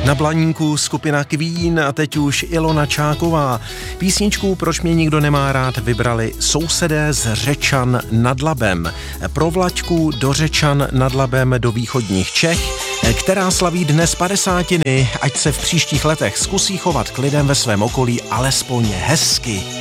Na Blaníku skupina Queen a teď už Ilona Čáková. Písničku Proč mě nikdo nemá rád vybrali sousedé z Řečan nad Labem. Pro Vlaďku do Řečan nad Labem do východních Čech, která slaví dnes 50, ať se v příštích letech zkusí chovat k lidem ve svém okolí alespoň hezky.